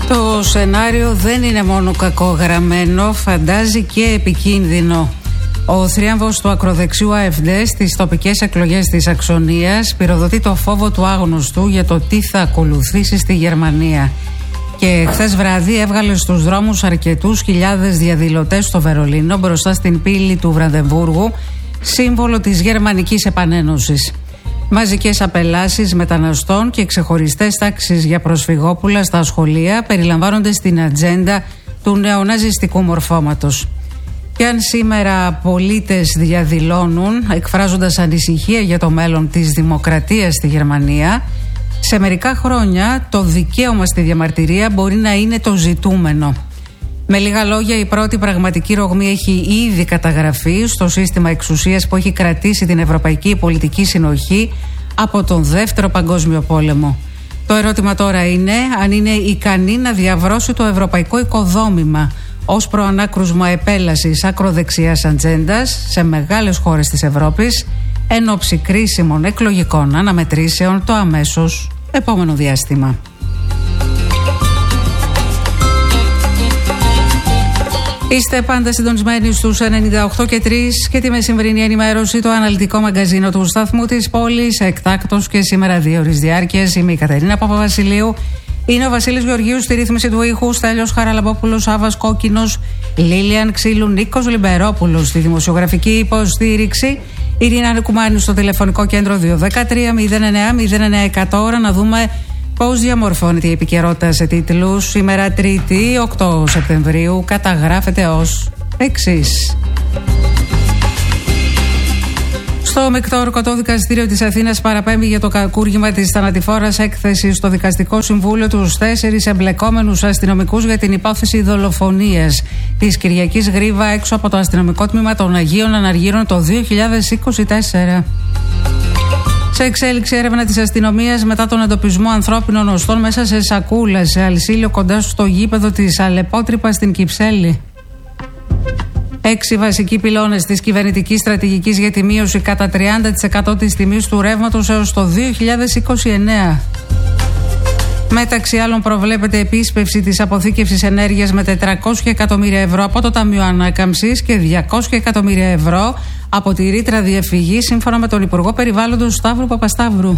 Το σενάριο δεν είναι μόνο κακογραμμένο, φαντάζει και επικίνδυνο. Ο θρίαμβος του ακροδεξιού AfD στις τοπικές εκλογές της Σαξονίας πυροδοτεί το φόβο του άγνωστου για το τι θα ακολουθήσει στη Γερμανία. Και χθες βράδυ έβγαλε στους δρόμους αρκετούς χιλιάδες διαδηλωτές στο Βερολίνο μπροστά στην πύλη του Βραντεμβούργου, σύμβολο της Γερμανικής Επανένωσης. Μαζικές απελάσεις μεταναστών και ξεχωριστές τάξεις για προσφυγόπουλα στα σχολεία περιλαμβάνονται στην ατζέντα του νεοναζιστικού μορφώματος. Και αν σήμερα πολίτες διαδηλώνουν εκφράζοντας ανησυχία για το μέλλον της δημοκρατίας στη Γερμανία, σε μερικά χρόνια το δικαίωμα στη διαμαρτυρία μπορεί να είναι το ζητούμενο. Με λίγα λόγια, η πρώτη πραγματική ρογμή έχει ήδη καταγραφεί στο σύστημα εξουσίας που έχει κρατήσει την ευρωπαϊκή πολιτική συνοχή από τον Δεύτερο Παγκόσμιο Πόλεμο. Το ερώτημα τώρα είναι αν είναι ικανή να διαβρώσει το ευρωπαϊκό οικοδόμημα ως προανάκρουσμα επέλασης ακροδεξιάς ατζέντας σε μεγάλες χώρες της Ευρώπης εν ώψη κρίσιμων εκλογικών αναμετρήσεων το αμέσως επόμενο διάστημα. Είστε πάντα συντονισμένοι στους 98 και 3 και τη μεσημβρινή ενημέρωση, το αναλυτικό μαγκαζίνο του σταθμού της πόλης, εκτάκτος και σήμερα 2 ώρες διάρκειας. Είμαι η Κατερίνα Παπαβασιλείου. Είναι ο Βασίλης Γεωργίου στη ρύθμιση του ήχου, Στέλιος Χαραλαμπόπουλος, Άβας Κόκκινος, Λίλιαν Ξύλου, Νίκος Λιμπερόπουλος στη δημοσιογραφική υποστήριξη, Ειρήνα Νικουμάνη στο τηλεφωνικό κέντρο 213-09-09-100. Ώρα να δούμε πώς διαμορφώνεται η επικαιρότητα σε τίτλους. Σήμερα Τρίτη, 8 Σεπτεμβρίου, καταγράφεται ως εξής. Στο Μεικτό Ορκωτό Δικαστήριο της Αθήνας παραπέμπει για το κακούργημα της θανατηφόρας έκθεσης στο Δικαστικό Συμβούλιο τους 4 εμπλεκόμενους αστυνομικούς για την υπόθεση δολοφονίας της Κυριακής Γρίβα έξω από το αστυνομικό τμήμα των Αγίων Αναργύρων το 2024. Σε εξέλιξη έρευνα της αστυνομίας μετά τον εντοπισμό ανθρώπινων οστών μέσα σε σακούλα σε αλυσίλιο κοντά στο γήπεδο της Αλεπότρυπα στην Κυψέλη. 6 βασικοί πυλώνες της κυβερνητικής στρατηγικής για τη μείωση κατά 30% της τιμής του ρεύματος έως το 2029. Μεταξύ άλλων προβλέπεται επίσπευση της αποθήκευσης ενέργειας με 400 εκατομμύρια ευρώ από το Ταμείο Ανάκαμψης και 200 εκατομμύρια ευρώ από τη ρήτρα διαφυγής σύμφωνα με τον Υπουργό Περιβάλλοντος Σταύρο Παπασταύρου.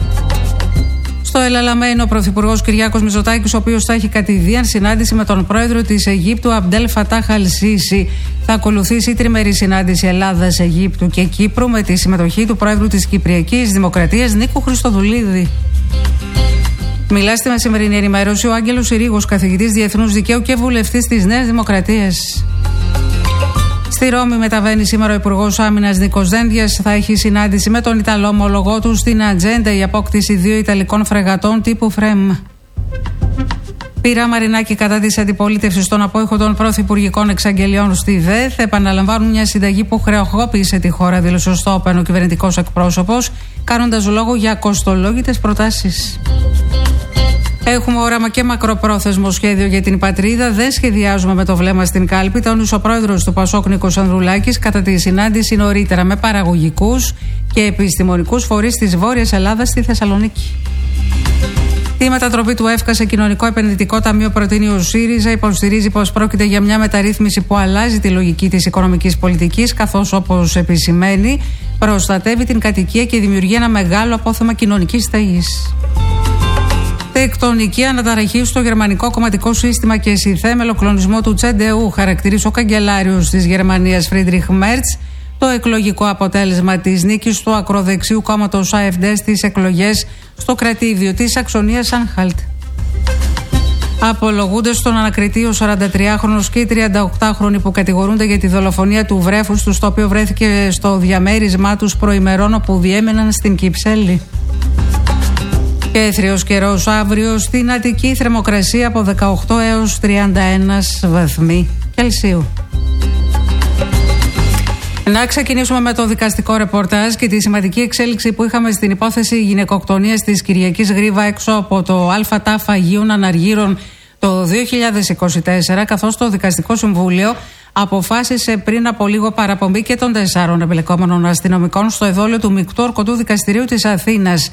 Στο Ελαλαμέ είναι ο Πρωθυπουργός Κυριάκος Μητσοτάκης, ο οποίος θα έχει κατηδίαν συνάντηση με τον πρόεδρο της Αιγύπτου Αμπντέλ Φατάχ Αλ-Σίσι. Θα ακολουθήσει η τριμερή συνάντηση Ελλάδας, Αιγύπτου και Κύπρου με τη συμμετοχή του πρόεδρου της Κυπριακής Δημοκρατίας Νίκου Χριστοδουλίδη. Μιλά στη μεσημερινή ενημέρωση ο Άγγελος Συρίγος, καθηγητής Διεθνούς Δικαίου και βουλευτής της Νέας Δημοκρατίας. Στη Ρώμη μεταβαίνει σήμερα ο Υπουργός Άμυνας Νίκος Δένδιας. Θα έχει συνάντηση με τον Ιταλό ομολογό του. Στην ατζέντα η απόκτηση 2 Ιταλικών φρεγατών τύπου ΦΡΕΜ. Πήρα Μαρινάκη κατά της αντιπολίτευσης των απόϊχων πρωθυπουργικών εξαγγελιών στη ΔΕΘ. Επαναλαμβάνουν μια συνταγή που χρεοκόπησε τη χώρα, δήλωσε ο Στόπεν ο κυβερνητικός εκπρόσωπος, κάνοντας λόγο για κοστολόγητες προτάσεις. Έχουμε όραμα και μακροπρόθεσμο σχέδιο για την πατρίδα. Δεν σχεδιάζουμε με το βλέμμα στην κάλπη, τόνισε ο πρόεδρος του ΠΑΣΟΚ Νίκος Ανδρουλάκης κατά τη συνάντηση νωρίτερα με παραγωγικούς και επιστημονικούς φορείς της Βόρειας Ελλάδας στη Θεσσαλονίκη. Τη μετατροπή του ΕΦΚΑ σε κοινωνικό επενδυτικό ταμείο προτείνει ο ΣΥΡΙΖΑ. Υποστηρίζει πως πρόκειται για μια μεταρρύθμιση που αλλάζει τη λογική της οικονομικής πολιτικής, καθώς, όπως επισημαίνει, προστατεύει την κατοικία και δημιουργεί ένα μεγάλο απόθεμα κοινωνικής στέγης. Τεκτονική αναταραχή στο γερμανικό κομματικό σύστημα και ΣΥΘΕ με ολοκλονισμό του CDU, χαρακτηρίζει ο καγκελάριος της Γερμανίας Φρίντριχ Μέρτς το εκλογικό αποτέλεσμα της νίκης του ακροδεξιού κόμματος AfD στις εκλογές στο κρατήδιο της Σαξονίας Άνχαλτ. Απολογούνται στον ανακριτή ο 43χρονος και οι 38χρονοι που κατηγορούνται για τη δολοφονία του βρέφους τους, το οποίο βρέθηκε στο διαμέρισμά τους προημερών όπου διέμεναν στην Κυψέλη. Και έθριος καιρός αύριο στην Αττική, θερμοκρασία από 18 έως 31 βαθμοί Κελσίου. Να ξεκινήσουμε με το δικαστικό ρεπορτάζ και τη σημαντική εξέλιξη που είχαμε στην υπόθεση γυναικοκτονίας της Κυριακής Γρίβα έξω από το ΑΤΑΦ Αγίων Αναργύρων το 2024, καθώς το Δικαστικό Συμβούλιο αποφάσισε πριν από λίγο παραπομπή και των 4 εμπλεκόμενων αστυνομικών στο εδόλιο του Μεικτού Ορκωτού Δικαστηρίου της Αθήνας.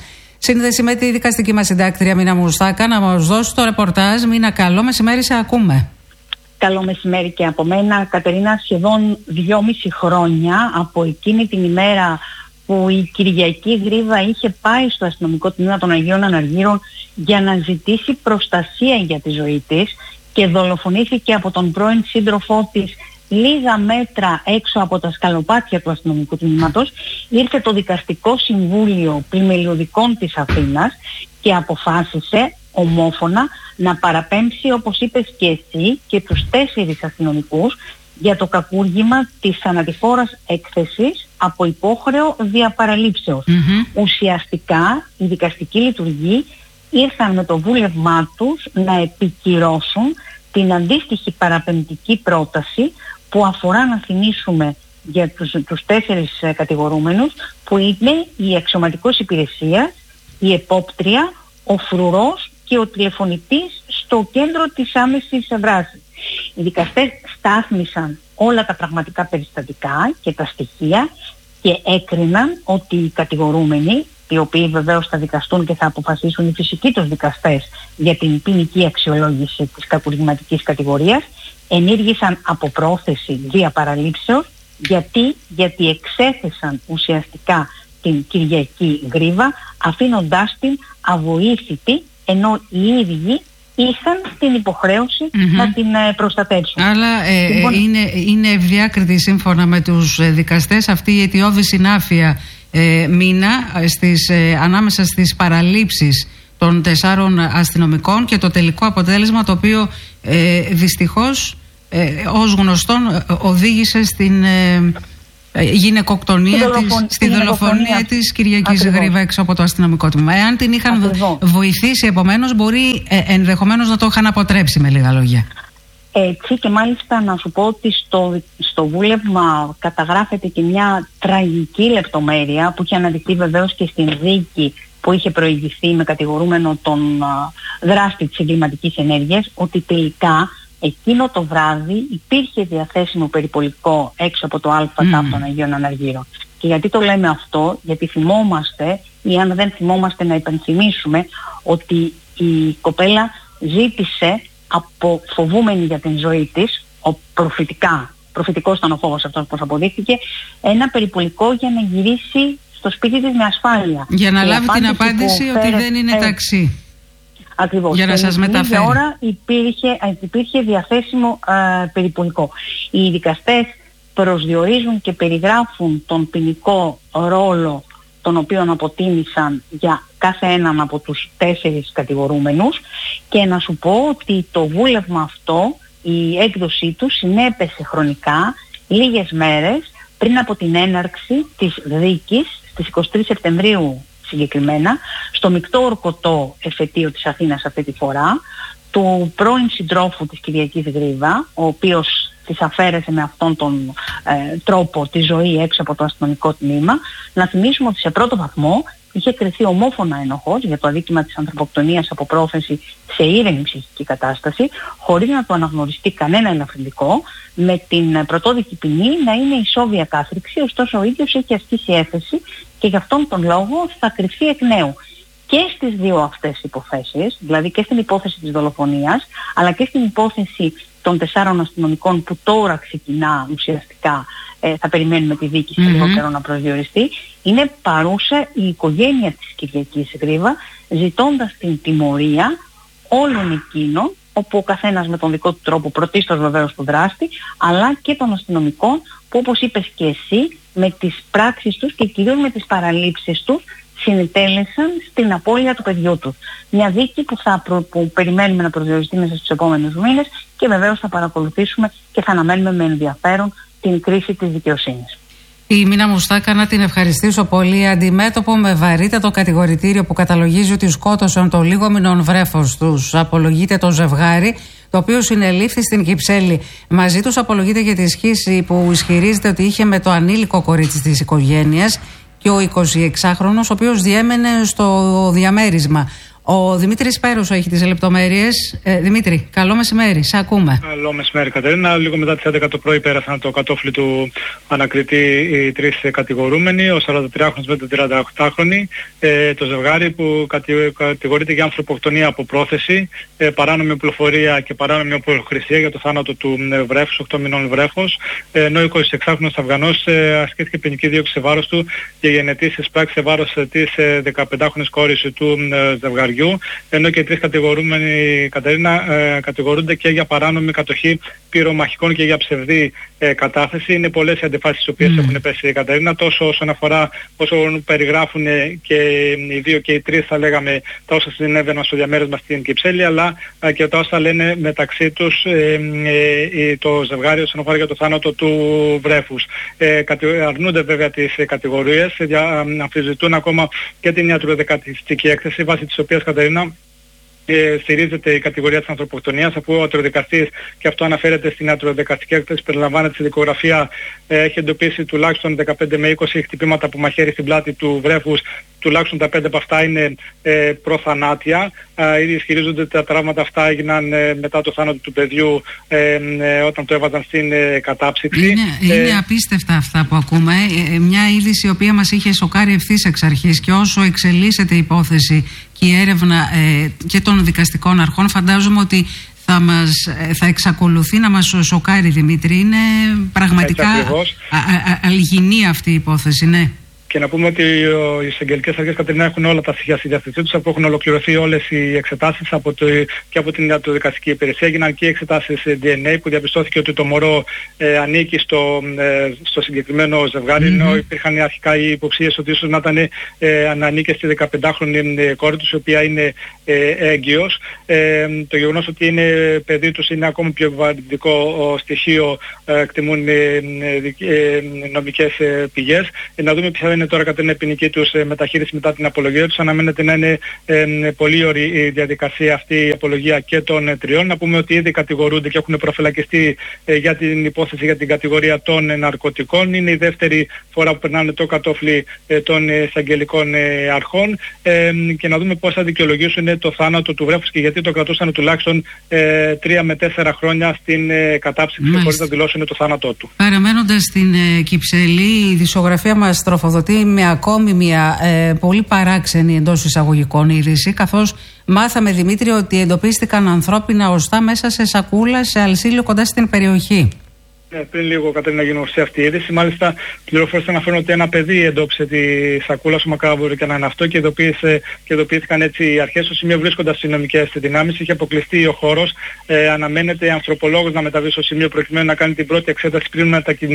σύνδεση με τη δικαστική μας συντάκτρια Μίνα Μουστάκα να μας δώσει το ρεπορτάζ. Μίνα, καλό μεσημέρι, σε ακούμε. Καλό μεσημέρι και από μένα, Κατερίνα. Σχεδόν 2,5 χρόνια από εκείνη την ημέρα που η Κυριακή Γρίβα είχε πάει στο αστυνομικό τμήμα των Αγίων Αναργύρων για να ζητήσει προστασία για τη ζωή της και δολοφονήθηκε από τον πρώην σύντροφό της λίγα μέτρα έξω από τα σκαλοπάτια του αστυνομικού τμήματος, ήρθε το Δικαστικό Συμβούλιο Πλημελιωδικών της Αθήνας και αποφάσισε ομόφωνα να παραπέμψει, όπως είπες και εσύ, και τους 4 αστυνομικούς για το κακούργημα της θανατηφόρας έκθεσης από υπόχρεο διαπαραλήψεως. Ουσιαστικά οι δικαστικοί λειτουργοί ήρθαν με το βούλευμά τους να επικυρώσουν την αντίστοιχη παραπεμπτική πρόταση που αφορά, να θυμίσουμε για τους 4 κατηγορούμενους, που είναι η αξιωματικός υπηρεσίας, η επόπτρια, ο φρουρός και ο τηλεφωνητής στο κέντρο της άμεσης δράσης. Οι δικαστές στάθμισαν όλα τα πραγματικά περιστατικά και τα στοιχεία και έκριναν ότι οι κατηγορούμενοι, οι οποίοι βεβαίως θα δικαστούν και θα αποφασίσουν οι φυσικοί τους δικαστές για την ποινική αξιολόγηση της κακουργηματικής κατηγορίας, ενήργησαν από πρόθεση διαπαραλήψεως. Γιατί εξέθεσαν ουσιαστικά την Κυριακή Γρίβα, αφήνοντάς την αβοήθητη, ενώ οι ίδιοι είχαν την υποχρέωση να την προστατεύσουν. Αλλά είναι ευδιάκριτη, σύμφωνα με τους δικαστές, αυτή η αιτιώδη συνάφεια, Μίνα, ανάμεσα στις παραλήψεις των 4 αστυνομικών και το τελικό αποτέλεσμα, το οποίο δυστυχώς ως γνωστόν οδήγησε στην γυναικοκτονία στη δολοφονία της Κυριακής Γρίβα έξω από το αστυνομικό τμήμα. Εάν την είχαν βοηθήσει, επομένως, μπορεί ενδεχομένως να το είχαν αποτρέψει, με λίγα λόγια. Έτσι, και μάλιστα να σου πω ότι στο βούλευμα καταγράφεται και μια τραγική λεπτομέρεια που είχε αναδειχθεί βεβαίως και στην δίκη που είχε προηγηθεί με κατηγορούμενο τον δράστη της εγκληματικής ενέργειας, ότι τελικά εκείνο το βράδυ υπήρχε διαθέσιμο περιπολικό έξω από το ΑΚΤ των Αγίων Αναργύρων. Και γιατί το λέμε αυτό? Γιατί θυμόμαστε, ή αν δεν θυμόμαστε να υπενθυμίσουμε, ότι η κοπέλα ζήτησε, φοβούμενη για την ζωή της, προφητικός ήταν ο φόβος αυτός, όπως αποδείχθηκε, ένα περιπολικό για να γυρίσει στο σπίτι της με ασφάλεια. Για να λάβει την απάντηση ότι δεν είναι ταξί. Ακριβώς. Για να σας μεταφέρει. Την ώρα υπήρχε διαθέσιμο περιπολικό. Οι δικαστές προσδιορίζουν και περιγράφουν τον ποινικό ρόλο τον οποίον αποτίμησαν για κάθε έναν από τους 4 κατηγορούμενους, και να σου πω ότι το βούλευμα αυτό, η έκδοσή του συνέπεσε χρονικά λίγες μέρες πριν από την έναρξη της δίκης στις 23 Σεπτεμβρίου συγκεκριμένα, στο μεικτό ορκωτό εφετείο της Αθήνας αυτή τη φορά, του πρώην συντρόφου της Κυριακής Γρίβα, ο οποίος της αφαίρεσε με αυτόν τον τρόπο τη ζωή έξω από το αστυνομικό τμήμα. Να θυμίσουμε ότι σε πρώτο βαθμό είχε κριθεί ομόφωνα ένοχος για το αδίκημα της ανθρωποκτονίας από πρόθεση σε ήρεμη ψυχική κατάσταση, χωρίς να του αναγνωριστεί κανένα ελαφρυντικό, με την πρωτόδικη ποινή να είναι ισόβια κάθριξη. Ωστόσο ο ίδιος έχει ασκήσει έφεση και γι' αυτόν τον λόγο θα κρυφθεί εκ νέου. Και στις 2 αυτές υποθέσεις, δηλαδή και στην υπόθεση της δολοφονίας, αλλά και στην υπόθεση των 4 αστυνομικών που τώρα ξεκινά ουσιαστικά, θα περιμένουμε τη δίκη σε λίγο καιρό να προσδιοριστεί, είναι παρούσα η οικογένεια της Κυριακής Γρίβα, ζητώντας την τιμωρία όλων εκείνων, όπου ο καθένας με τον δικό του τρόπο, πρωτίστως βεβαίως του δράστη, αλλά και των αστυνομικών που, όπως είπες και εσύ, με τις πράξεις τους και κυρίως με τις παραλήψεις τους συνετέλεσαν στην απώλεια του παιδιού τους. Μια δίκη που περιμένουμε να προσδιοριστεί μέσα στους επόμενους μήνες, και βεβαίως θα παρακολουθήσουμε και θα αναμένουμε με ενδιαφέρον την κρίση της δικαιοσύνης. Η Μίνα Μουστάκα, να την ευχαριστήσω πολύ. Αντιμέτωπο με βαρύτατο κατηγορητήριο που καταλογίζει ότι σκότωσαν το λίγομηνον βρέφος τους, απολογείται το ζευγάρι, το οποίο συνελήφθη στην Κυψέλη. Μαζί τους απολογείται για τη σχέση που ισχυρίζεται ότι είχε με το ανήλικο κορίτσι της οικογένειας και ο 26χρονος, ο οποίος διέμενε στο διαμέρισμα. Ο Δημήτρης Πέρωσο έχει τις λεπτομέρειες. Δημήτρη, καλό μεσημέρι, σε ακούμε. Καλό μεσημέρι, Κατερίνα. Λίγο μετά τις 11 το πρωί πέρασαν το κατόφλι του ανακριτή οι τρεις κατηγορούμενοι, ο 43χρονος με τον 38χρονη, το ζευγάρι που κατηγορείται για ανθρωποκτονία από πρόθεση, παράνομη οπλοφορία και παράνομη οπλοχρησία για το θάνατο του βρέφους, 8 μηνών βρέφος, ενώ ο 26χρονος Αφγανός ασκήθηκε ποινική δίωξη σε βάρος του για γενετήσεις πράξεις σε βάρος της 15χρονης κόρης του ζευγαριού, ενώ και οι τρεις κατηγορούμενοι, Κατερίνα, κατηγορούνται και για παράνομη κατοχή πυρομαχικών και για ψευδή κατάθεση. Είναι πολλές οι αντιφάσεις τις οποίες έχουν πέσει, Κατερίνα, τόσο όσον αφορά όσο περιγράφουν και οι δύο και οι τρεις, θα λέγαμε, τα όσα συνέβαιναν στο διαμέρισμα στην Κυψέλη, αλλά και τα όσα λένε μεταξύ τους το ζευγάρι όσον αφορά για το θάνατο του βρέφους. Αρνούνται βέβαια τις κατηγορίες, αμφισβητούν ακόμα και την ιατροδικαστική έκθεση, βάσει της οποίας, Κατερίνα, στηρίζεται η κατηγορία της ανθρωποκτονίας, αφού ο ιατροδικαστής, και αυτό αναφέρεται στην ιατροδικαστική έκθεση, περιλαμβάνεται στη δικογραφία, έχει εντοπίσει τουλάχιστον 15 με 20 χτυπήματα από μαχαίρι στην πλάτη του βρέφους, τουλάχιστον τα 5 από αυτά είναι προθανάτια. Ήδη ισχυρίζονται ότι τα τραύματα αυτά έγιναν μετά το θάνατο του παιδιού, όταν το έβαζαν στην κατάψυξη. Είναι απίστευτα αυτά που ακούμε. Μια είδηση η οποία μας είχε σοκάρει ευθύς εξ αρχής, και όσο εξελίσσεται η υπόθεση και η έρευνα και των δικαστικών αρχών, φαντάζομαι ότι θα εξακολουθεί να μας σοκάρει, Δημήτρη. Είναι πραγματικά αλγινή αυτή η υπόθεση, ναι. Και να πούμε ότι οι εισαγγελικές αρχές, Κατερίνα, έχουν όλα τα στοιχεία στη διάθεσή τους, αφού έχουν ολοκληρωθεί όλες οι εξετάσεις και από την ιατροδικαστική υπηρεσία. Έγιναν και εξετάσεις DNA που διαπιστώθηκε ότι το μωρό ανήκει στο συγκεκριμένο ζευγάρι, ενώ υπήρχαν αρχικά οι υποψίες ότι ίσως να ανήκει στη 15χρονη κόρη τους, η οποία είναι έγκυος. Το γεγονός ότι είναι παιδί τους είναι ακόμη πιο επιβαρυντικό στοιχείο, εκτιμούν νομικές πηγές. Να δούμε ποια είναι τώρα κατά την ποινική τους μεταχείριση μετά την απολογία τους. Αναμένεται να είναι πολύ ωρή η διαδικασία αυτή, η απολογία και των τριών. Να πούμε ότι ήδη κατηγορούνται και έχουν προφυλακιστεί για την υπόθεση για την κατηγορία των ναρκωτικών. Είναι η δεύτερη φορά που περνάνε το κατόφλι των εισαγγελικών αρχών, και να δούμε πώς θα δικαιολογήσουν το θάνατο του βρέφους και γιατί το κρατούσαν τουλάχιστον 3 με 4 χρόνια στην κατάψυξη χωρίς να δηλώσουν το θάνατό του. Παραμένοντας στην Κυψέλη, η δισογραφία μας τροφοδοτεί με ακόμη μια πολύ παράξενη εντός εισαγωγικών είδηση, καθώς μάθαμε, Δημήτρη, ότι εντοπίστηκαν ανθρώπινα οστά μέσα σε σακούλα σε αλσίλιο κοντά στην περιοχή. Πριν λίγο, Κατερίνα, γίνωσε αυτή η είδηση. Μάλιστα, πληροφορίες αναφέρουν ότι ένα παιδί εντόπισε τη σακούλα στο Μακάβουρο και έναν αυτό και ειδοποιήθηκαν έτσι οι αρχές. Στο σημείο βρίσκοντας τις νομικές δυνάμεις, είχε αποκλειστεί ο χώρος. Αναμένεται ανθρωπολόγος να μεταβεί στο σημείο προκειμένου να κάνει την πρώτη εξέταση πριν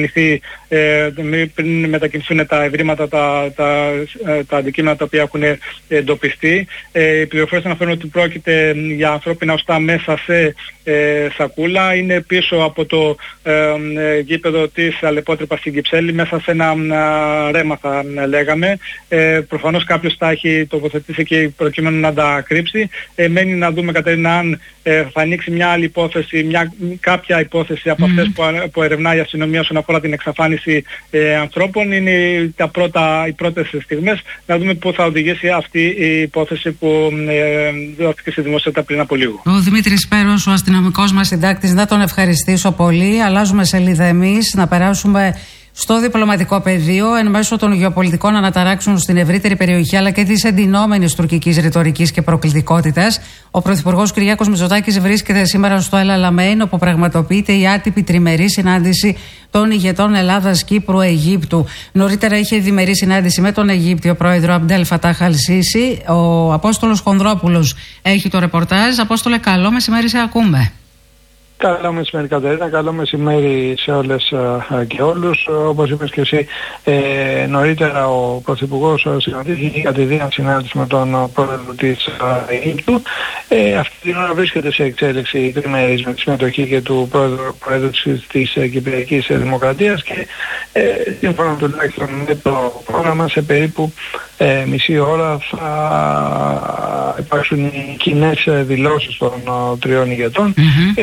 μετακινηθούν τα ευρήματα, τα αντικείμενα τα οποία έχουν εντοπιστεί. Οι πληροφορίες αναφέρουν ότι πρόκειται για ανθρώπινα οστά μέσα σε σακούλα. Είναι πίσω από το γήπεδο της Αλεπότρυπα στην Κυψέλη, μέσα σε ένα ρέμα, θα λέγαμε. Προφανώς κάποιος τα έχει τοποθετήσει εκεί προκειμένου να τα κρύψει. Μένει να δούμε, Κατερίνα, αν θα ανοίξει μια άλλη υπόθεση, κάποια υπόθεση από αυτές που ερευνάει η αστυνομία όσον αφορά την εξαφάνιση ανθρώπων. Είναι οι πρώτες στιγμές. Να δούμε πού θα οδηγήσει αυτή η υπόθεση που δόθηκε στη δημοσιότητα πριν από λίγο. Ο Δημήτρης Πέρος, ο αστυνομικός μας συντάκτης, να τον ευχαριστήσω πολύ. Αλλάζουμε σελίδα εμείς, να περάσουμε στο διπλωματικό πεδίο, εν μέσω των γεωπολιτικών αναταράξεων στην ευρύτερη περιοχή αλλά και της εντυνόμενης τουρκικής ρητορικής και προκλητικότητας. Ο Πρωθυπουργός Κυριάκος Μητσοτάκης βρίσκεται σήμερα στο El Alamein, όπου πραγματοποιείται η άτυπη τριμερή συνάντηση των ηγετών Ελλάδας, Κύπρου, Αιγύπτου. Νωρίτερα είχε διμερή συνάντηση με τον Αιγύπτιο πρόεδρο Αμπντέλ Φατάχ Αλ-Σίσι. Ο Απόστολος Χονδρόπουλος έχει το ρεπορτάζ. Απόστολε, καλό μεσημέρι, σε ακούμε. Καλό μεσημέρι, Κατερίνα. Καλό μεσημέρι σε όλες και όλους. Όπως είπες και εσύ, νωρίτερα ο Πρωθυπουργός είχε κατηδίαν συνάντηση με τον πρόεδρο της Αιγύπτου. Αυτή την ώρα βρίσκεται σε εξέλιξη τριμερής με τη συμμετοχή και του πρόεδρου της Κυπριακής Δημοκρατίας και σύμφωνα τουλάχιστον με το πρόγραμμα σε περίπου μισή ώρα θα υπάρξουν οι κοινές δηλώσεις των τριών ηγετών. Είναι μια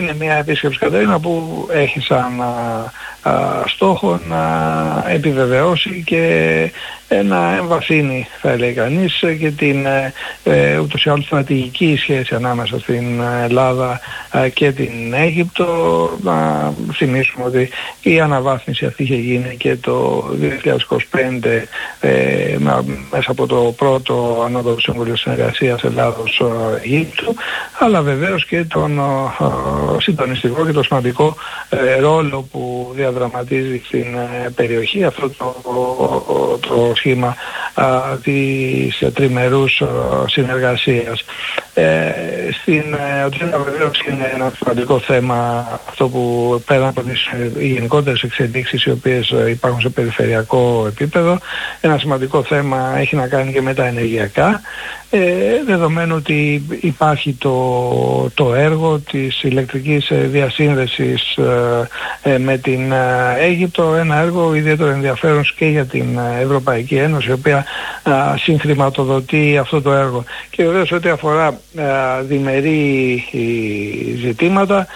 επίσκεψη, Κατερίνα, που έχει σαν στόχο να επιβεβαιώσει και να εμβαθύνει, θα έλεγε κανείς, και την ούτως ή άλλως στρατηγική σχέση ανάμεσα στην Ελλάδα και την Αίγυπτο. Να θυμίσουμε ότι η αναβάθμιση αυτή είχε γίνει και το 2025 μέσα από το πρώτο Ανώτατο Συμβούλιο Συνεργασίας Ελλάδος-Αιγύπτου, αλλά βεβαίως και τον συντονιστικό και το σημαντικό ρόλο που διαδραματίζει στην περιοχή αυτό το σχήμα της τριμερούς συνεργασίας. Στην Οτζένα βεβαίως είναι ένα σημαντικό θέμα αυτό που πέρα από τις γενικότερες εξελίξεις οι οποίες υπάρχουν σε περιφερειακό επίπεδο, ένα σημαντικό θέμα έχει να κάνει και με τα ενεργειακά, δεδομένου ότι υπάρχει το έργο της ηλεκτρικής διασύνδεσης με την Αίγυπτο, ένα έργο ιδιαίτερο ενδιαφέρον και για την Ευρωπαϊκή Ένωση, η οποία συγχρηματοδοτεί αυτό το έργο. Και βεβαίως ό,τι αφορά διμερεί ζητήματα,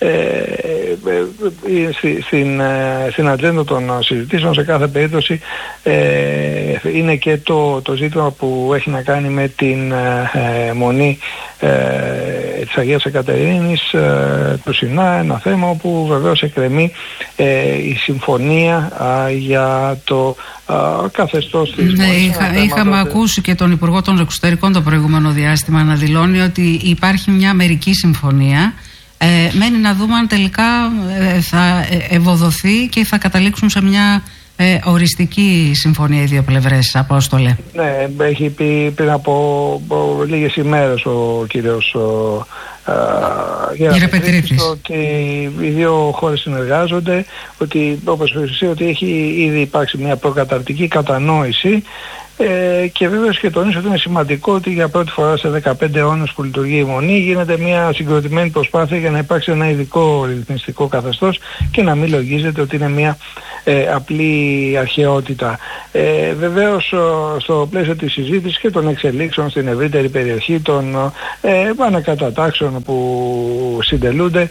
στην ατζέντα των συζητήσεων σε κάθε περίπτωση είναι και το ζήτημα που έχει να κάνει με την μονή της Αγίας Εκατερίνης του Σινά, ένα θέμα όπου βεβαίως εκκρεμεί η συμφωνία για το καθεστώς της μονής. Είχαμε ακούσει και τον Υπουργό των Εξωτερικών το προηγούμενο διάστημα να δηλώνει ότι υπάρχει μια μερική συμφωνία. Μένει να δούμε αν τελικά θα ευοδοθεί και θα καταλήξουν σε μια οριστική συμφωνία οι δύο πλευρές, Απόστολε. Ναι, έχει πει πριν από λίγες ημέρες ο κύριος Πετρίτης ότι οι δύο χώρες συνεργάζονται, ότι όπως εσύ ότι έχει ήδη υπάρξει μια προκαταρτική κατανόηση. Και βέβαιως και τονίζω ότι είναι σημαντικό ότι για πρώτη φορά σε 15 αιώνες που λειτουργεί η Μονή γίνεται μια συγκροτημένη προσπάθεια για να υπάρξει ένα ειδικό ρυθμιστικό καθεστώς και να μην λογίζεται ότι είναι μια απλή αρχαιότητα. Βεβαίως στο πλαίσιο της συζήτησης και των εξελίξεων στην ευρύτερη περιοχή, των ανακατατάξεων που συντελούνται,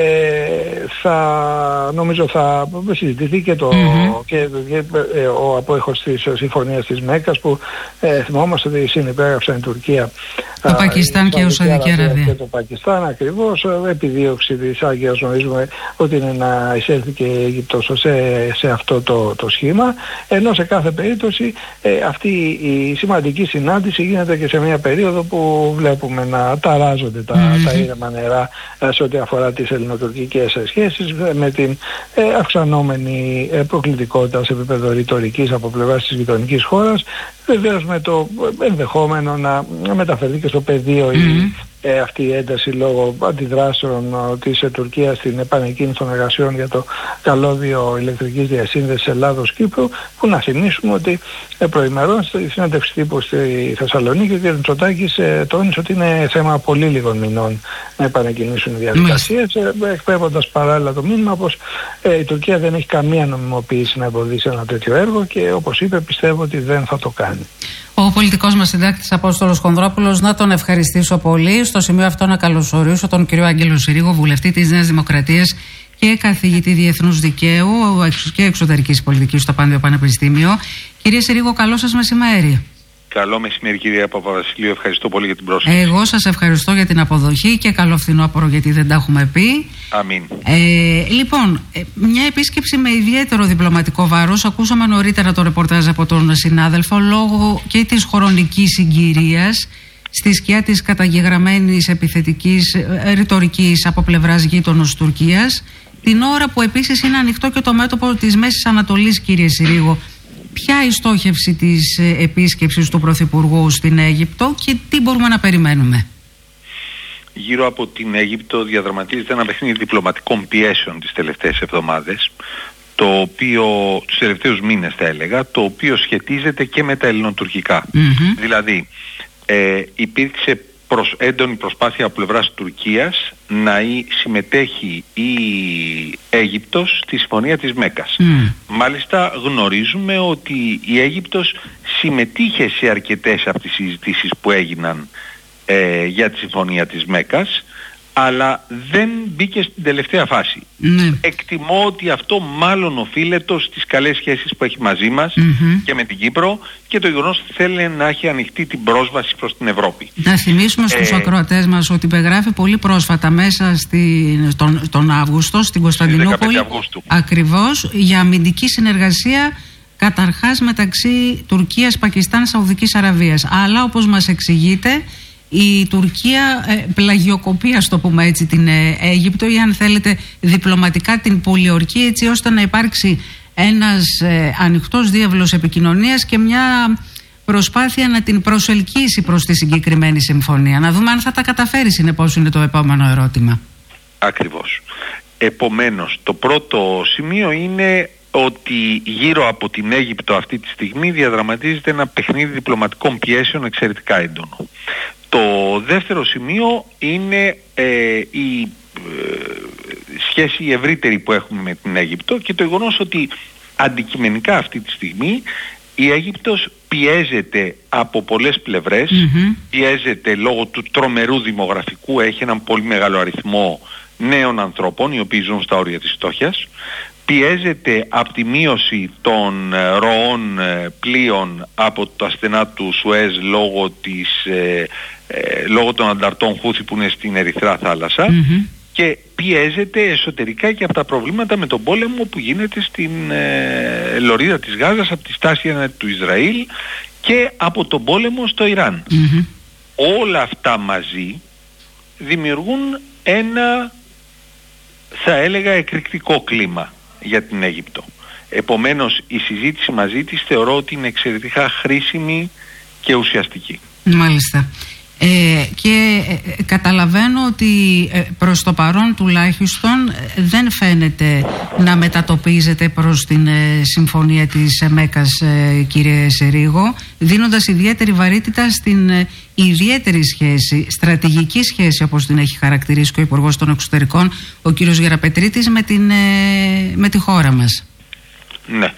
νομίζω θα συζητηθεί και ο απόϊχος της συμφωνίας της Μέκκας, που θυμόμαστε ότι συνυπέγραψαν η Τουρκία, το Πακιστάν και η Σαουδική Αραβία και το Πακιστάν, ακριβώς επιδίωξη της Άγκυρας. Γνωρίζουμε ότι είναι να εισέλθει και η Αίγυπτος σε αυτό το σχήμα, ενώ σε κάθε περίπτωση αυτή η σημαντική συνάντηση γίνεται και σε μια περίοδο που βλέπουμε να ταράζονται τα ήρεμα νερά σε ό,τι αφορά τις ελληνοτουρκικές σχέσεις, με την αυξανόμενη προκλητικότητα σε επίπεδο ρητορικής από πλευράς της γειτονικής χώρας, βεβαίως με το ενδεχόμενο να μεταφερθεί και στο πεδίο αυτή η ένταση λόγω αντιδράσεων της Τουρκίας στην επανεκκίνηση των εργασιών για το καλώδιο ηλεκτρικής διασύνδεσης Ελλάδος-Κύπρου, που να θυμίσουμε ότι προημερών στη συνέντευξη τύπου στη Θεσσαλονίκη ο κ. Μητσοτάκης τόνισε ότι είναι θέμα πολύ λίγων μηνών να επανεκκινήσουν οι διαδικασίες, εκπέμποντας παράλληλα το μήνυμα πως η Τουρκία δεν έχει καμία νομιμοποίηση να εμποδίσει ένα τέτοιο έργο και όπως είπε πιστεύω ότι δεν θα το κάνει. Ο πολιτικός μας συντάκτης Απόστολος Χονδρόπουλος, να τον ευχαριστήσω πολύ. Στο σημείο αυτό να καλωσορίσω τον κύριο Άγγελο Συρίγο, βουλευτή της Νέας Δημοκρατίας και καθηγητή Διεθνούς Δικαίου και Εξωτερικής Πολιτικής στο Πάνδιο Πανεπιστήμιο. Κύριε Συρίγο, καλό σας μεσημέρι. Καλό μεσημέρι κυρία Παπαβασιλείου, ευχαριστώ πολύ για την πρόσκληση. Εγώ σας ευχαριστώ για την αποδοχή και καλό φθινόπωρο, γιατί δεν τα έχουμε πει. Αμήν. Λοιπόν, μια επίσκεψη με ιδιαίτερο διπλωματικό βάρος. Ακούσαμε νωρίτερα το ρεπορτάζ από τον συνάδελφο, λόγω και της χρονικής συγκυρίας, στη σκιά της καταγεγραμμένης επιθετικής ρητορικής από πλευράς γείτονος Τουρκίας, την ώρα που επίσης είναι ανοιχτό και το μέτωπο της Μέσης Ανατολής, κύριε Συρίγο. Ποια η στόχευση της επίσκεψης του Πρωθυπουργού στην Αίγυπτο και τι μπορούμε να περιμένουμε? Γύρω από την Αίγυπτο διαδραματίζεται ένα παιχνίδι διπλωματικών πιέσεων τις τελευταίες εβδομάδες, το οποίο, τους τελευταίους μήνες θα έλεγα, το οποίο σχετίζεται και με τα ελληνοτουρκικά. Δηλαδή υπήρξε έντονη προσπάθεια από πλευράς Τουρκίας να συμμετέχει η Αίγυπτος στη συμφωνία της Μέκκας. Μάλιστα γνωρίζουμε ότι η Αίγυπτος συμμετείχε σε αρκετές από τις συζητήσεις που έγιναν για τη συμφωνία της Μέκκας, αλλά δεν μπήκε στην τελευταία φάση. Εκτιμώ ότι αυτό μάλλον οφείλεται στις καλές σχέσεις που έχει μαζί μας και με την Κύπρο και το γεγονός ότι θέλει να έχει ανοιχτή την πρόσβαση προς την Ευρώπη. Να θυμίσουμε στους ακροατές μας ότι υπεγράφει πολύ πρόσφατα μέσα τον Αύγουστο στην Κωνσταντινούπολη, ακριβώς, για αμυντική συνεργασία καταρχάς μεταξύ Τουρκίας, Πακιστάν, Σαουδικής Αραβίας. Αλλά όπως μας εξηγείτε, η Τουρκία πλαγιοκοπεί, ας το πούμε έτσι, την Αίγυπτο, ή αν θέλετε διπλωματικά την πολιορκεί, έτσι ώστε να υπάρξει ένας ανοιχτός διάβλος επικοινωνίας και μια προσπάθεια να την προσελκύσει προς τη συγκεκριμένη συμφωνία. Να δούμε αν θα τα καταφέρει, συνεπώς είναι το επόμενο ερώτημα. Ακριβώς. Επομένως, το πρώτο σημείο είναι ότι γύρω από την Αίγυπτο αυτή τη στιγμή διαδραματίζεται ένα παιχνίδι διπλωματικών πιέσεων εξαιρετικά έντονο. Το δεύτερο σημείο είναι η σχέση ευρύτερη που έχουμε με την Αίγυπτο και το γεγονός ότι αντικειμενικά αυτή τη στιγμή η Αίγυπτος πιέζεται από πολλές πλευρές, πιέζεται λόγω του τρομερού δημογραφικού, έχει έναν πολύ μεγάλο αριθμό νέων ανθρώπων οι οποίοι ζουν στα όρια της φτώχειας, πιέζεται από τη των ροών πλοίων από τα στενά του Σουέζ λόγω των ανταρτών Χούθη που είναι στην Ερυθρά θάλασσα και πιέζεται εσωτερικά και από τα προβλήματα με τον πόλεμο που γίνεται στην λωρίδα της Γάζας, από τη στάση του Ισραήλ και από τον πόλεμο στο Ιράν. Όλα αυτά μαζί δημιουργούν ένα, θα έλεγα, εκρηκτικό κλίμα για την Αίγυπτο. Επομένως η συζήτηση μαζί της θεωρώ ότι είναι εξαιρετικά χρήσιμη και ουσιαστική. Μάλιστα. Και καταλαβαίνω ότι προς το παρόν τουλάχιστον δεν φαίνεται να μετατοπίζεται προς την συμφωνία της Μέκας, κύριε Σερίγο, δίνοντας ιδιαίτερη βαρύτητα στην ιδιαίτερη σχέση, στρατηγική σχέση όπως την έχει χαρακτηρίσει και ο Υπουργός των Εξωτερικών, ο κύριος Γεραπετρίτης, με τη χώρα μας. Ναι.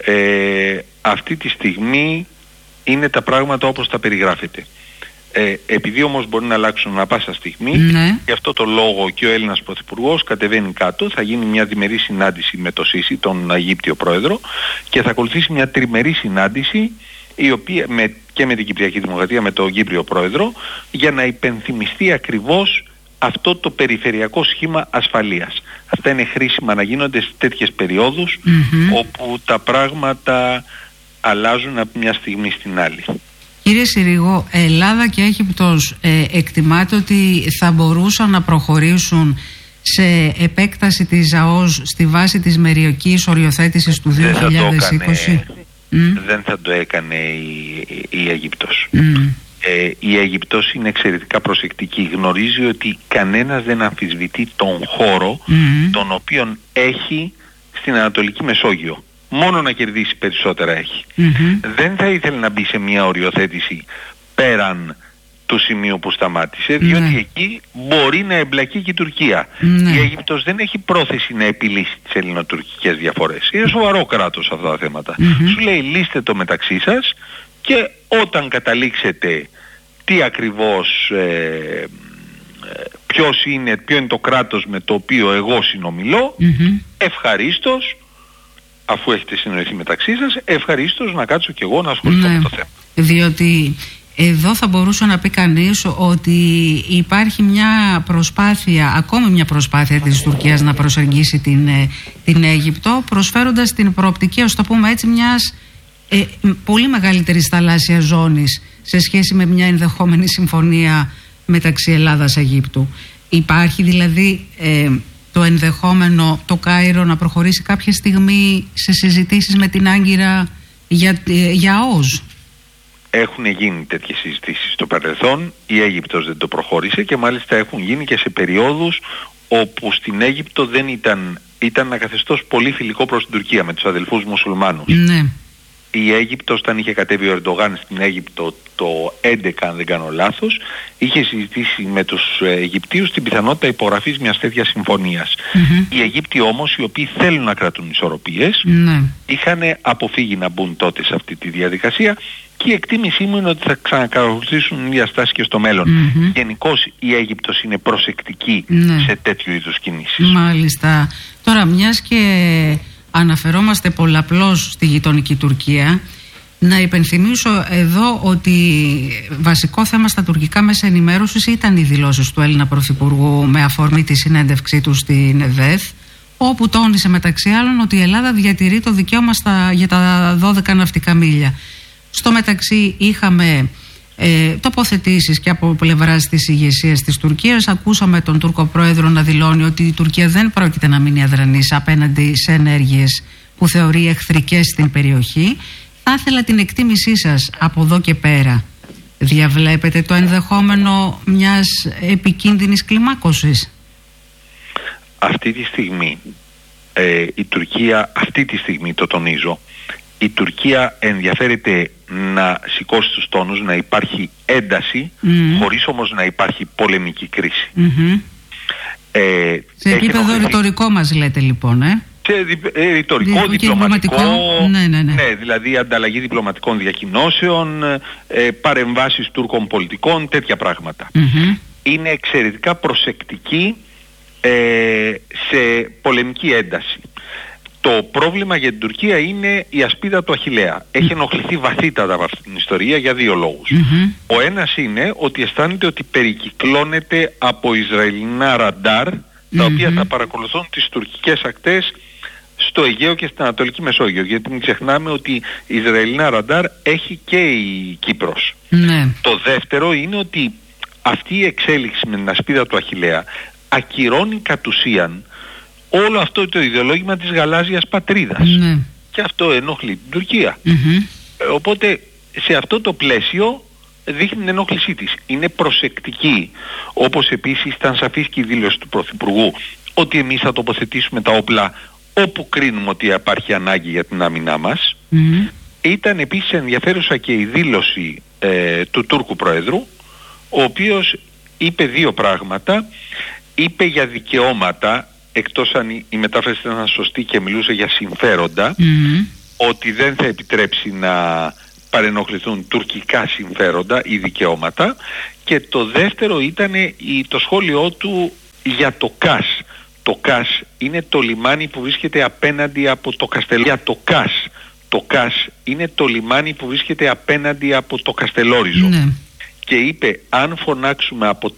Αυτή τη στιγμή είναι τα πράγματα όπως τα περιγράφετε. Επειδή όμως μπορεί να αλλάξουν ανά πάσα στιγμή, γι' αυτό το λόγο και ο Έλληνας Πρωθυπουργός κατεβαίνει κάτω, θα γίνει μια διμερή συνάντηση με το Σίσι, τον Αιγύπτιο Πρόεδρο, και θα ακολουθήσει μια τριμερή συνάντηση η οποία, και με την Κυπριακή Δημοκρατία, με τον Κύπριο Πρόεδρο, για να υπενθυμιστεί ακριβώς αυτό το περιφερειακό σχήμα ασφαλείας. Αυτά είναι χρήσιμα να γίνονται σε τέτοιες περιόδους όπου τα πράγματα αλλάζουν από μια στιγμή στην άλλη. Κύριε Συρίγο, Ελλάδα και Αίγυπτος εκτιμάται ότι θα μπορούσαν να προχωρήσουν σε επέκταση της ΑΟΣ στη βάση της μεριακής οριοθέτησης του 2020. Δεν θα το έκανε η Αίγυπτος. Η Αίγυπτος είναι εξαιρετικά προσεκτική. Γνωρίζει ότι κανένας δεν αμφισβητεί τον χώρο τον οποίον έχει στην Ανατολική Μεσόγειο. Μόνο να κερδίσει περισσότερα έχει. Δεν θα ήθελε να μπει σε μια οριοθέτηση πέραν του σημείου που σταμάτησε, διότι εκεί μπορεί να εμπλακεί και η Τουρκία. Η Αίγυπτος δεν έχει πρόθεση να επιλύσει τις ελληνοτουρκικές διαφορές. Είναι σοβαρό κράτος αυτά τα θέματα. Σου λέει λύστε το μεταξύ σας και όταν καταλήξετε τι ακριβώς, ποιο είναι το κράτος με το οποίο εγώ συνομιλώ, ευχαρίστως, αφού έχετε συνοηθεί μεταξύ σας, ευχαρίστως να κάτσω κι εγώ να ασχοληθώ με το θέμα. Διότι εδώ θα μπορούσε να πει κανείς ότι υπάρχει μια προσπάθεια, ακόμη μια προσπάθεια της Τουρκίας να προσεγγίσει την Αίγυπτο, προσφέροντας την προοπτική, ας το πούμε έτσι, μιας πολύ μεγαλύτερης θαλάσσιας ζώνης σε σχέση με μια ενδεχόμενη συμφωνία μεταξύ Ελλάδας-Αιγύπτου. Υπάρχει δηλαδή το ενδεχόμενο το Κάιρο να προχωρήσει κάποια στιγμή σε συζητήσεις με την Άγκυρα για ΟΣ? Έχουν γίνει τέτοιες συζητήσεις στο παρελθόν, η Αίγυπτος δεν το προχώρησε και μάλιστα έχουν γίνει και σε περιόδους όπου στην Αίγυπτο δεν ήταν ένα καθεστώς πολύ φιλικό προς την Τουρκία με τους αδελφούς μουσουλμάνους. Η Αίγυπτος, όταν είχε κατέβει ο Ερντογάν στην Αίγυπτο το 2011, αν δεν κάνω λάθος, είχε συζητήσει με τους Αιγυπτίους την πιθανότητα υπογραφής μιας τέτοιας συμφωνίας. Οι Αιγύπτιοι όμως, οι οποίοι θέλουν να κρατούν ισορροπίες, είχαν αποφύγει να μπουν τότε σε αυτή τη διαδικασία και η εκτίμησή μου είναι ότι θα ξανακατακτήσουν διαστάσεις και στο μέλλον. Γενικώς η Αίγυπτος είναι προσεκτική σε τέτοιου είδους κινήσεις. Μάλιστα. Τώρα, μιας και αναφερόμαστε πολλαπλώς στη γειτονική Τουρκία, να υπενθυμίσω εδώ ότι βασικό θέμα στα τουρκικά μέσα ενημέρωσης ήταν οι δηλώσεις του Έλληνα Πρωθυπουργού με αφορμή τη συνέντευξή του στην ΕΔΕΘ, όπου τόνισε μεταξύ άλλων ότι η Ελλάδα διατηρεί το δικαίωμα για τα 12 ναυτικά μίλια. Στο μεταξύ είχαμε τοποθετήσεις και από πλευράς της ηγεσίας της Τουρκίας. Ακούσαμε τον Τούρκο πρόεδρο να δηλώνει ότι η Τουρκία δεν πρόκειται να μείνει αδρανής απέναντι σε ενέργειες που θεωρεί εχθρικές στην περιοχή. Θα ήθελα την εκτίμησή σας από εδώ και πέρα. Διαβλέπετε το ενδεχόμενο μιας επικίνδυνης κλιμάκωσης? Αυτή τη στιγμή η Τουρκία, αυτή τη στιγμή το τονίζω, η Τουρκία ενδιαφέρεται να σηκώσει τους τόνους, να υπάρχει ένταση, χωρίς όμως να υπάρχει πολεμική κρίση. Σε επίπεδο ρητορικό μας λέτε λοιπόν, Σε ρητορικό, διπλωματικό, ναι, δηλαδή ανταλλαγή διπλωματικών διακοινώσεων, παρεμβάσεις Τούρκων πολιτικών, τέτοια πράγματα. Είναι εξαιρετικά προσεκτική σε πολεμική ένταση. Το πρόβλημα για την Τουρκία είναι η ασπίδα του Αχιλλέα. Έχει ενοχληθεί βαθύτατα από αυτήν την ιστορία για δύο λόγους. Ο ένας είναι ότι αισθάνεται ότι περικυκλώνεται από Ισραηλινά ραντάρ, τα οποία θα παρακολουθούν τις τουρκικές ακτές στο Αιγαίο και στην Ανατολική Μεσόγειο. Γιατί μην ξεχνάμε ότι η Ισραηλινά ραντάρ έχει και η Κύπρος. Το δεύτερο είναι ότι αυτή η εξέλιξη με την ασπίδα του Αχιλλέα ακυρώνει κατ' ουσίαν όλο αυτό το ιδεολόγημα της γαλάζιας πατρίδας. Και αυτό ενοχλεί την Τουρκία. Οπότε σε αυτό το πλαίσιο δείχνει την ενόχλησή της. Είναι προσεκτική, όπως επίσης ήταν σαφής και η δήλωση του Πρωθυπουργού ότι εμείς θα τοποθετήσουμε τα όπλα όπου κρίνουμε ότι υπάρχει ανάγκη για την άμυνά μας. Ήταν επίσης ενδιαφέρουσα και η δήλωση του Τούρκου Προέδρου, ο οποίος είπε δύο πράγματα. Είπε για δικαιώματα, εκτός αν η μετάφραση ήταν σωστή και μιλούσε για συμφέροντα, ότι δεν θα επιτρέψει να παρενοχληθούν τουρκικά συμφέροντα ή δικαιώματα. Και το δεύτερο ήταν το σχόλιο του για το ΚΑΣ. Το ΚΑΣ είναι το λιμάνι που βρίσκεται απέναντι από το Καστελόριζο. Το ΚΑΣ είναι το λιμάνι που βρίσκεται απέναντι από το Καστελόριζο. Και είπε, αν φωνάξουμε από